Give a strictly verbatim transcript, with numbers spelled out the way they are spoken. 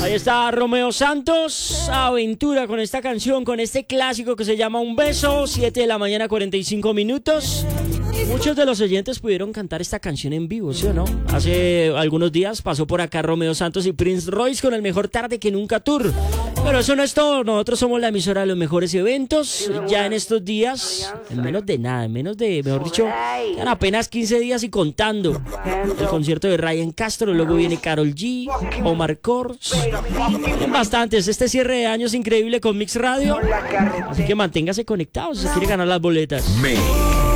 Ahí está Romeo Santos, Aventura, con esta canción, con este clásico que se llama Un Beso, siete de la mañana, cuarenta y cinco minutos. Muchos de los oyentes pudieron cantar esta canción en vivo, ¿sí o no? Hace algunos días pasó por acá Romeo Santos y Prince Royce con el Mejor Tarde que Nunca Tour. Pero eso no es todo, nosotros somos la emisora de los mejores eventos. Ya en estos días, en menos de nada, en menos de, mejor dicho, quedan apenas quince días y contando. El concierto de Ryan Castro, luego viene Karol G, Omar Kors. Tienen bastantes, este cierre de año es increíble con Mix Radio. Así que manténgase conectados si quiere ganar las boletas. Me.